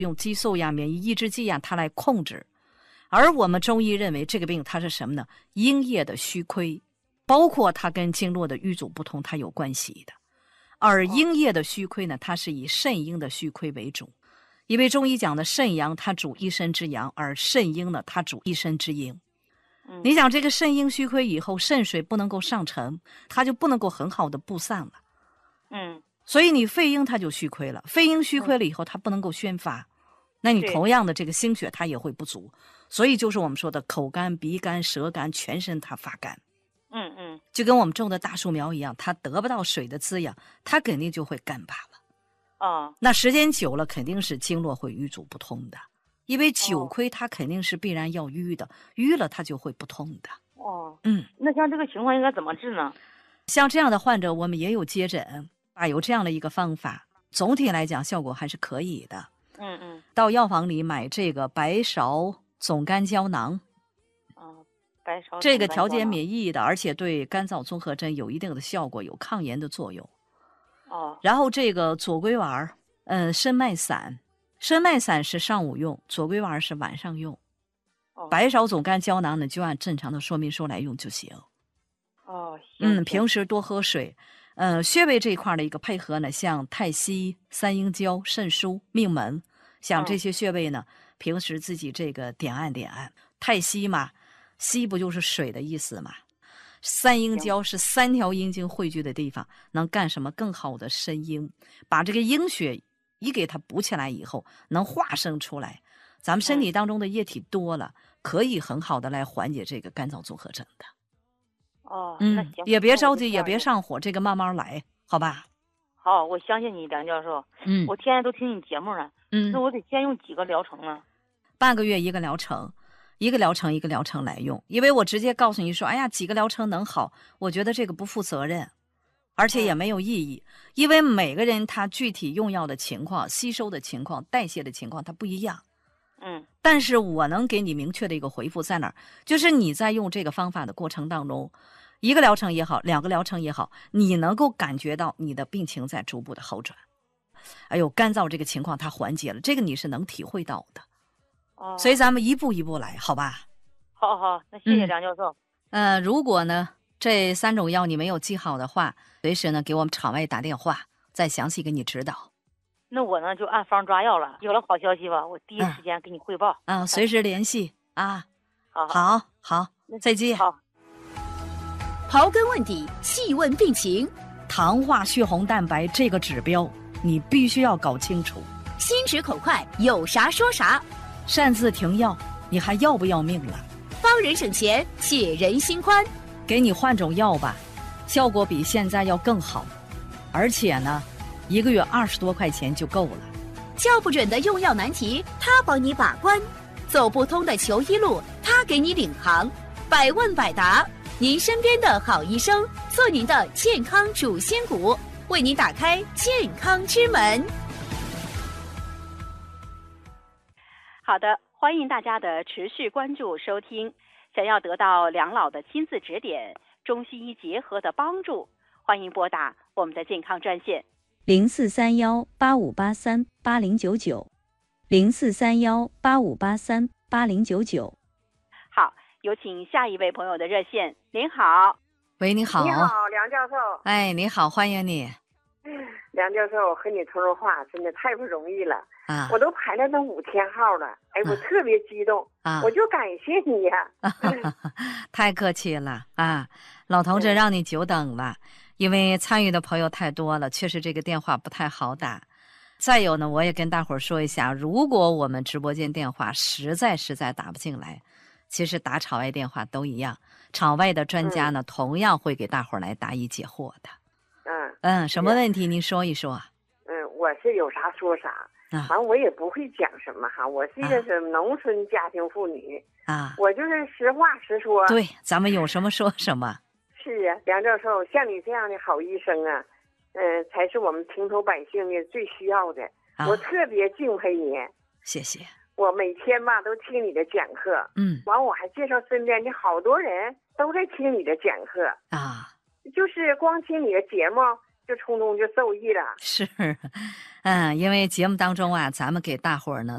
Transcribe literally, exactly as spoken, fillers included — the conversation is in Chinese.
用激素呀、免疫抑制剂呀，它来控制。而我们中医认为这个病它是什么呢？阴液的虚亏，包括它跟经络的瘀阻不通，它有关系的。而阴液的虚亏呢，它是以肾阴的虚亏为主，因为中医讲的肾阳它主一身之阳，而肾阴呢它主一身之阴。 嗯、 你想这个肾阴虚亏以后，肾水不能够上沉，它就不能够很好的布散了。 嗯， 所以你肺阴它就虚亏了，肺阴虚亏了以后，它不能够宣发，那你同样的这个心血它也会不足，所以就是我们说的口干、鼻干、舌干，全身它发干。 嗯嗯， 就跟我们种的大树苗一样，它得不到水的滋养，它肯定就会干巴了。 哦， 那时间久了，肯定是经络会瘀阻不通的，因为久亏它肯定是必然要瘀的，瘀了它就会不通的。 哦， 嗯， 那像这个情况应该怎么治呢？ 像这样的患者，我们也有接诊啊，有这样的一个方法，总体来讲效果还是可以的。 嗯嗯， 到药房里买这个白芍总甘胶囊， 哦，白芍这个调节免疫的，而且对干燥综合征有一定的效果，有抗炎的作用。 哦， 然后这个左归丸，嗯，参麦散，参麦散是上午用，左归丸是晚上用。 哦， 白芍总甘胶囊呢，就按正常的说明书来用就行。 哦， 嗯，平时多喝水。呃，穴位这一块的一个配合呢，像太溪、三阴交、肾腧、命门，像这些穴位呢，嗯、平时自己这个点按点按。太溪嘛，溪不就是水的意思嘛？三阴交是三条阴经汇聚的地方，能干什么？更好的生阴，把这个阴血一给它补起来以后，能化生出来。咱们身体当中的液体多了，嗯、可以很好的来缓解这个干燥综合征的。 哦， 嗯， 那行， 也别着急，也别上火，这个慢慢来，好吧？ 好，我相信你，梁教授。 嗯， 我天天都听你节目呢。 嗯， 那我得先用几个疗程呢？ 半个月一个疗程，一个疗程一个疗程来用。因为我直接告诉你说，哎呀，几个疗程能好？我觉得这个不负责任，而且也没有意义。嗯、因为每个人他具体用药的情况、吸收的情况、代谢的情况，它不一样。 嗯， 但是我能给你明确的一个回复在哪儿？就是你在用这个方法的过程当中。一个疗程也好，两个疗程也好，你能够感觉到你的病情在逐步的好转。哎呦，干燥这个情况它缓解了，这个你是能体会到的。 哦， 所以咱们一步一步来，好吧？ 好好，那谢谢梁教授。 嗯、呃，如果呢这三种药你没有记好的话，随时呢给我们场外打电话，再详细给你指导。 那我呢就按方抓药了，有了好消息吧，我第一时间给你汇报。 嗯，嗯随时联系啊。 好好好，好再见。 好。 刨根问底，细问病情， 糖化血红蛋白这个指标你必须要搞清楚。 心直口快，有啥说啥。 擅自停药，你还要不要命了？ 帮人省钱，解人心宽。 给你换种药吧，效果比现在要更好，而且呢，一个月二十多块钱就够了。 叫不准的用药难题，他帮你把关；走不通的求医路，他给你领航。百问百答。您身边的好医生，做您的健康主心骨，为您打开健康之门。 好的，欢迎大家的持续关注收听。想要得到梁老的亲自指点，中西医结合的帮助，欢迎拨打我们的健康专线零四三幺八五八三八零九九，零四三幺八五八三八零九九。 好。有请下一位朋友的热线。您好。 喂，你好。 你好，梁教授。 哎，你好，欢迎你。 梁教授，和你通通话真的太不容易了啊！ 我都排了那五天号了，哎，我特别激动啊！ 我就感谢你呀、 啊！太客气了啊，老同志让你久等了，因为参与的朋友太多了，确实这个电话不太好打。再有呢，我也跟大伙儿说一下，如果我们直播间电话实在实在打不进来。其实打场外电话都一样，场外的专家呢、嗯、同样会给大伙儿来答疑解惑的。 嗯嗯，什么问题您说一说。 嗯，我是有啥说啥，反正、啊、我也不会讲什么哈。我是一个是农村家庭妇女啊， 我就是实话实说。 对，咱们有什么说什么。 是啊，梁教授，像你这样的好医生啊，嗯、呃，才是我们平头百姓的最需要的。啊、我特别敬佩你。 谢谢。 我每天吧都听你的讲课， 嗯， 完我还介绍身边的好多人都在听你的讲课啊， 就是光听你的节目就从中就受益了。 是，嗯，因为节目当中啊，咱们给大伙儿呢